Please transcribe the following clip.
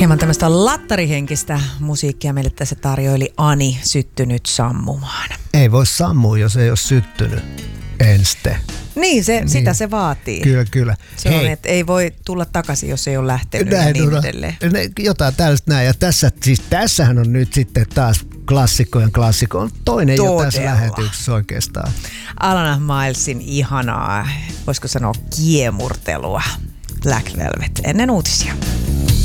Hieman tämmöistä lattarihenkistä musiikkia meille tässä tarjoili Ani, Syttynyt sammumaan. Ei voi sammua, jos ei ole syttynyt enste. Niin, sitä se vaatii. Kyllä. Se on, että ei voi tulla takaisin, jos ei ole lähtenyt ja niin edelleen. Jotain tällaista näin. Ja tässähän on nyt sitten taas klassikkojen klassikko. On toinen jo tässä lähetyksessä oikeastaan. Alana Milesin ihanaa, voisiko sanoa kiemurtelua. Black Velvet ennen uutisia.